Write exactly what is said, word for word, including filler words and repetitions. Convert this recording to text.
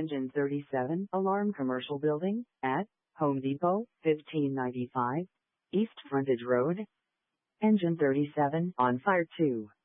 Engine thirty-seven Alarm Commercial Building at Home Depot, fifteen ninety-five East Frontage Road. Engine thirty-seven on fire two.